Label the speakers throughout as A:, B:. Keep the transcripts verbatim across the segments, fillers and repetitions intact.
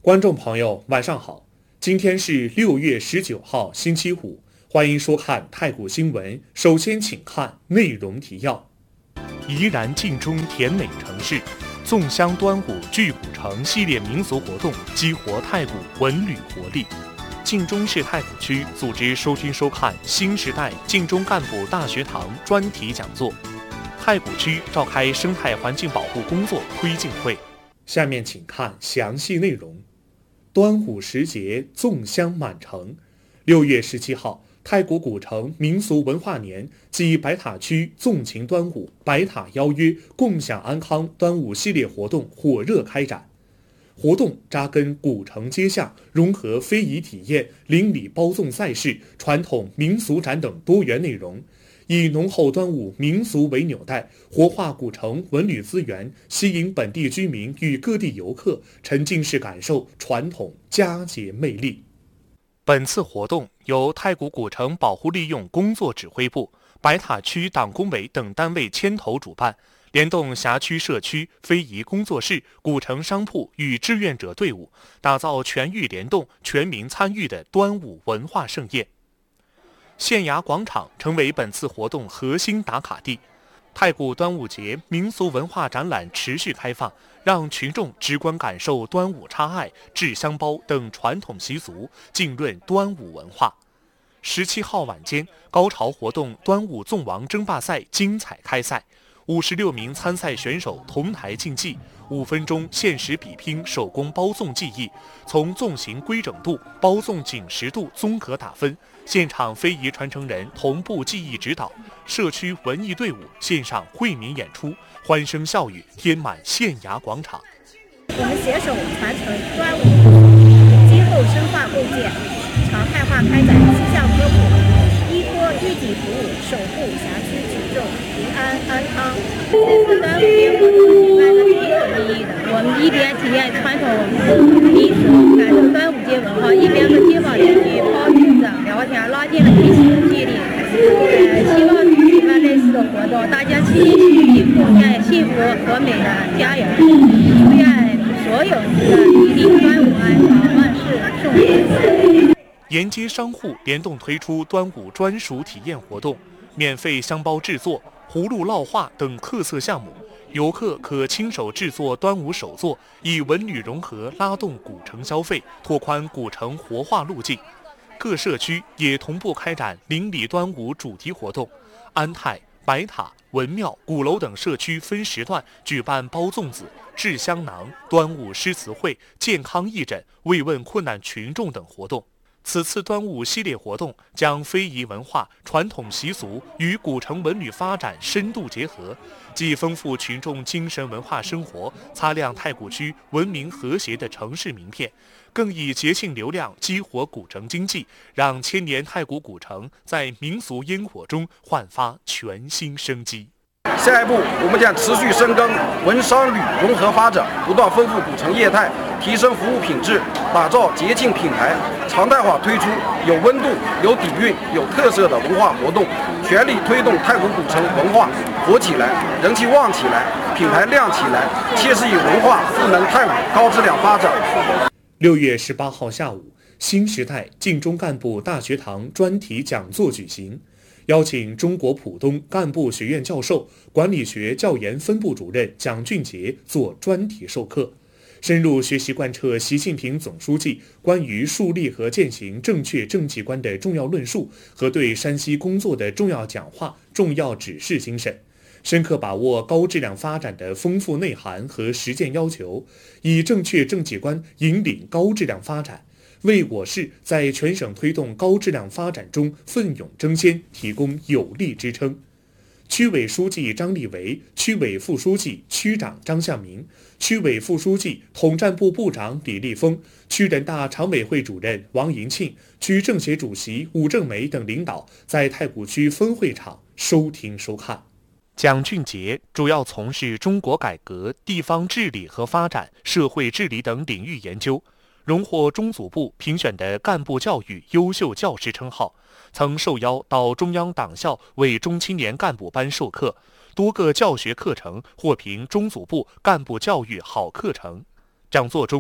A: 观众朋友，晚上好！今天是六月十九号，星期五，欢迎收看太谷新闻。首先，请看内容提要：怡然晋中甜美城市，粽香端午聚古城系列民俗活动激活太谷文旅活力。晋中市太谷区组织收听收看新时代晋中干部大学堂专题讲座。太谷区召开生态环境保护工作推进会。下面请看详细内容。端午时节，粽香满城。六月十七号，太谷古城民俗文化年暨白塔区纵情端午白塔邀约共享安康端午系列活动火热开展。活动扎根古城街巷，融合非遗体验、邻里包粽赛事、传统民俗展等多元内容，以浓厚端午民俗为纽带，活化古城文旅资源，吸引本地居民与各地游客沉浸式感受传统佳节魅力。本次活动由太谷古城保护利用工作指挥部、白塔区党工委等单位牵头主办，联动辖区社区、非遗工作室、古城商铺与志愿者队伍，打造全域联动、全民参与的端午文化盛宴。县衙广场成为本次活动核心打卡地。太谷端午节民俗文化展览持续开放，让群众直观感受端午插艾、制香包等传统习俗，浸润端午文化。十七号晚间，高潮活动端午粽王争霸赛精彩开赛，五十六名参赛选手同台竞技，五分钟限时比拼手工包粽技艺，从粽形规整度、包粽紧实度综合打分。现场非遗传承人同步技艺指导，社区文艺队伍线上惠民演出，欢声笑语填满县衙广场。
B: 我们携手传承端午，今后深化构建，常态化开展气象科普，依托一体服务，守护辖区群众平安安康。这次端午节活动举办的挺有意义的，我们一边体验传统民俗，感受端午节文化，一边和街坊邻居抛粽子、聊天，拉近了彼此的距离。呃，希望举办类似的活动，大家齐心协力，共建幸福和美的家园。祝愿所有的一地端午安康，万事顺利。
A: 沿街商户联动推出端午专属体验活动，免费香包制作、葫芦烙画等特色项目，游客可亲手制作端午手作，以文旅融合拉动古城消费，拓宽古城活化路径。各社区也同步开展邻里端午主题活动，安泰、白塔、文庙、鼓楼等社区分时段举办包粽子、制香囊、端午诗词会、健康义诊、慰问困难群众等活动。此次端午系列活动将非遗文化、传统习俗与古城文旅发展深度结合，既丰富群众精神文化生活，擦亮太谷区文明和谐的城市名片，更以节庆流量激活古城经济，让千年太谷古城在民俗烟火中焕发全新生机。
C: 下一步，我们将持续深耕文商旅融合发展，不断丰富古城业态，提升服务品质，打造节庆品牌，常态化推出有温度、有底蕴、有特色的文化活动，全力推动太谷古城文化火起来，人气旺起来，品牌亮起来，切实以文化赋能太谷高质量发展。
A: 六月十八号下午，新时代晋中干部大学堂专题讲座举行。邀请中国浦东干部学院教授、管理学教研分部主任蒋俊杰做专题授课，深入学习贯彻习近平总书记关于树立和践行正确政绩观的重要论述和对山西工作的重要讲话、重要指示精神，深刻把握高质量发展的丰富内涵和实践要求，以正确政绩观引领高质量发展，为我市在全省推动高质量发展中奋勇争先提供有力支撑。区委书记张立维、区委副书记、区长张向明、区委副书记、统战部部长李立峰、区人大常委会主任王银庆、区政协主席武正梅等领导在太谷区分会场收听收看。蒋俊杰主要从事中国改革、地方治理和发展、社会治理等领域研究，荣获中组部评选的干部教育优秀教师称号，曾受邀到中央党校为中青年干部班授课，多个教学课程获评中组部干部教育好课程。讲座中，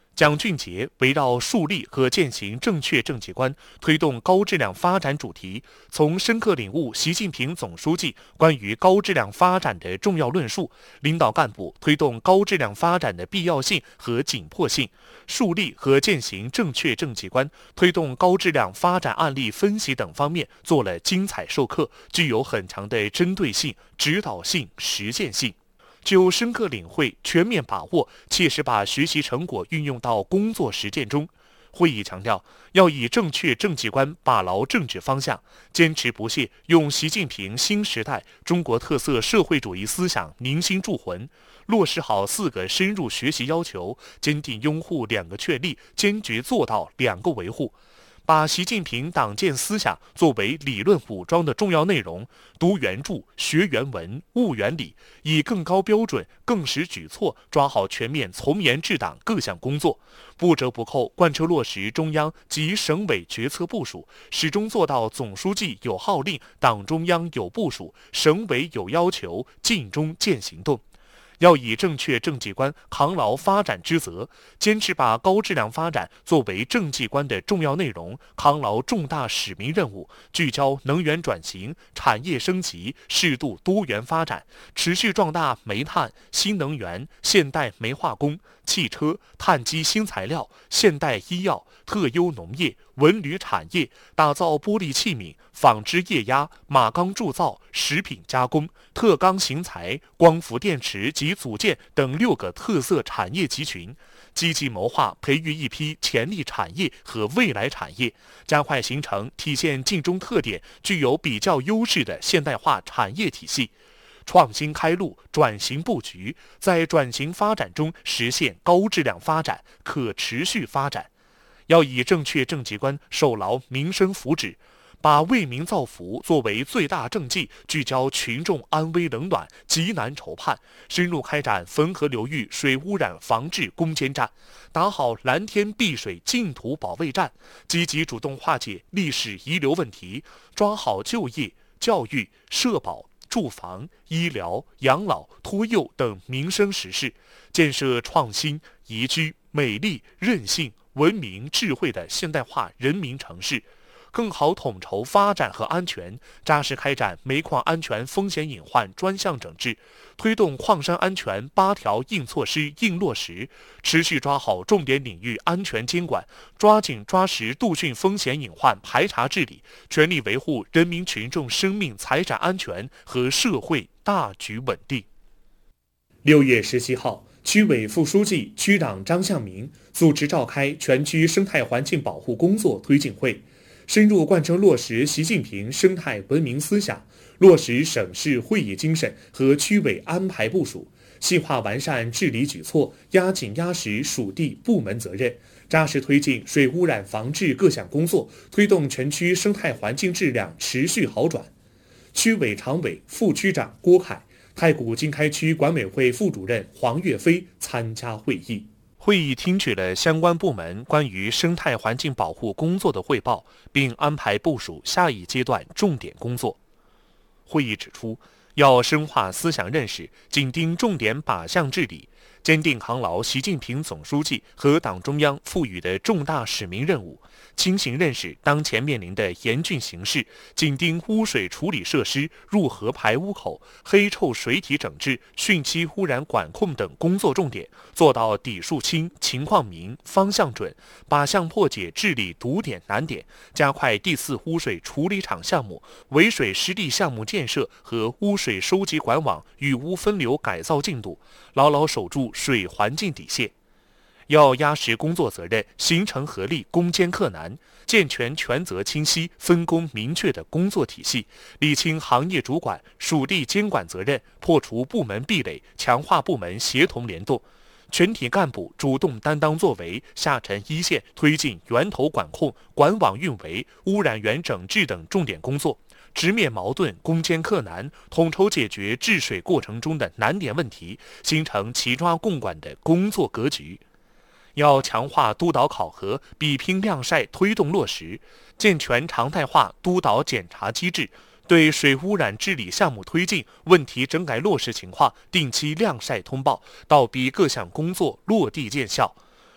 A: 蒋俊杰围绕树立和践行正确政绩观，推动高质量发展主题，从深刻领悟习近平总书记关于高质量发展的重要论述，领导干部推动高质量发展的必要性和紧迫性，树立和践行正确政绩观，推动高质量发展案例分析等方面做了精彩授课，具有很强的针对性、指导性、实践性。就深刻领会、全面把握，切实把学习成果运用到工作实践中。会议强调，要以正确政绩观把牢政治方向，坚持不懈用习近平新时代中国特色社会主义思想凝心铸魂，落实好四个深入学习要求，坚定拥护两个确立，坚决做到两个维护。把习近平党建思想作为理论武装的重要内容，读原著、学原文、悟原理，以更高标准、更实举措抓好全面从严治党各项工作，不折不扣贯彻落实中央及省委决策部署，始终做到总书记有号令，党中央有部署，省委有要求，尽忠见行动。要以正确政绩观扛牢发展之责，坚持把高质量发展作为政绩观的重要内容，扛牢重大使命任务，聚焦能源转型、产业升级、适度多元发展，持续壮大煤炭、新能源、现代煤化工、汽车、碳基新材料、现代医药、特优农业、文旅产业，打造玻璃器皿、纺织液压、马钢铸造、食品加工、特钢型材、光伏电池及组件等六个特色产业集群，积极谋划培育一批潜力产业和未来产业，加快形成体现晋中特点、具有比较优势的现代化产业体系，创新开路、转型布局，在转型发展中实现高质量发展、可持续发展。要以正确政绩观守牢民生福祉，把为民造福作为最大政绩，聚焦群众安危冷暖、急难愁盼，深入开展汾河流域水污染防治攻坚战，打好蓝天碧水净土保卫战，积极主动化解历史遗留问题，抓好就业、教育、社保、住房、医疗、养老、托幼等民生实事，建设创新、宜居、美丽、韧性、文明、智慧的现代化人民城市，更好统筹发展和安全，扎实开展煤矿安全风险隐患专项整治，推动矿山安全八条硬措施硬落实，持续抓好重点领域安全监管，抓紧抓实杜汛风险隐患排查治理，全力维护人民群众生命财产安全和社会大局稳定。
D: 六月十七号，区委副书记、区长张向明组织召开全区生态环境保护工作推进会，深入贯彻落实习近平生态文明思想，落实省市会议精神和区委安排部署，细化完善治理举措，压紧压实属地部门责任，扎实推进水污染防治各项工作，推动全区生态环境质量持续好转。区委常委、副区长郭凯、太谷经开区管委会副主任黄岳飞参加会议。
A: 会议听取了相关部门关于生态环境保护工作的汇报，并安排部署下一阶段重点工作。会议指出，要深化思想认识，紧盯重点靶向治理，坚定扛牢习近平总书记和党中央赋予的重大使命任务，清醒认识当前面临的严峻形势，紧盯污水处理设施、入河排污口、黑臭水体整治、汛期污染管控等工作重点，做到底数清、情况明、方向准，靶向破解治理堵点难点，加快第四污水处理厂项目、围水湿地项目建设和污水收集管网雨污分流改造进度，牢牢守住水环境底线。要压实工作责任，形成合力攻坚克难，健全权责清晰、分工明确的工作体系，理清行业主管、属地监管责任，破除部门壁垒，强化部门协同联动。全体干部主动担当作为，下沉一线推进源头管控、管网运维、污染源整治等重点工作，直面矛盾，攻坚克难，统筹解决治水过程中的难点问题，形成齐抓共管的工作格局。要强化督导考核、比拼晾晒推动落实，健全常态化督导检查机制，对水污染治理项目推进、问题整改落实情况定期晾晒通报，倒逼各项工作落地见效。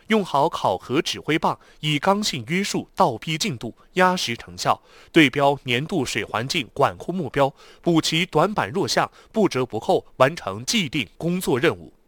A: 用好考核指挥棒，以刚性约束倒逼进度，压实成效，对标年度水环境管控目标，补齐短板弱项，不折不扣完成既定工作任务。